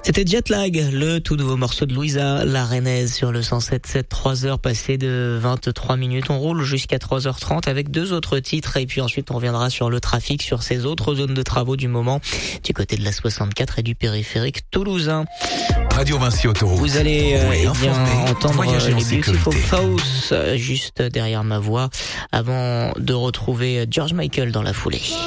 C'était Jetlag, le tout nouveau morceau de Louisa, la Rennaise sur le 107.7, 3 heures passées de 23 minutes. On roule jusqu'à 3h30 avec 2 autres titres et puis ensuite on reviendra sur le trafic, sur ces autres zones de travaux du moment, du côté de la 64 et du périphérique toulousain. Radio Vinci Autoroute. Vous allez entendre voyager en les Beautiful sécurité. House juste derrière ma voix avant de retrouver George Michael dans la foulée.